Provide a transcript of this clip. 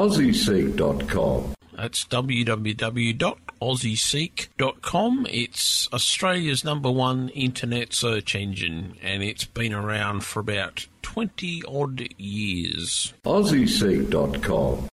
AussieSeek.com. That's www.aussieseek.com. It's Australia's #1 internet search engine, and it's been around for about 20-odd years. AussieSeek.com.